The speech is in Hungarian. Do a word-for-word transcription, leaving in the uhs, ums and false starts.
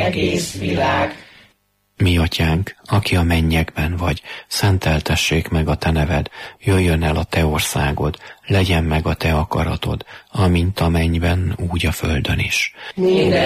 egész világ. Mi atyánk, aki a mennyekben vagy, szenteltessék meg a te neved, jöjjön el a te országod, legyen meg a te akaratod, amint a mennyben, úgy a földön is. Minden